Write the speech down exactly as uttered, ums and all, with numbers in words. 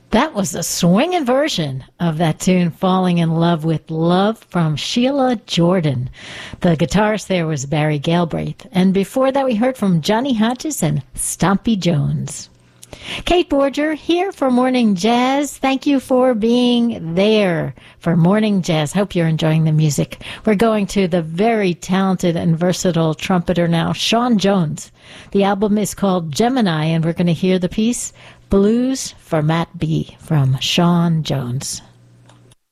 That was a swinging version of that tune, Falling in Love with Love, from Sheila Jordan. The guitarist there was Barry Galbraith. And before that, we heard from Johnny Hodges and Stompy Jones. Kate Borger here for Morning Jazz. Thank you for being there for Morning Jazz. Hope you're enjoying the music. We're going to the very talented and versatile trumpeter now, Sean Jones. The album is called Gemini, and we're going to hear the piece Blues for Matt B. from Sean Jones.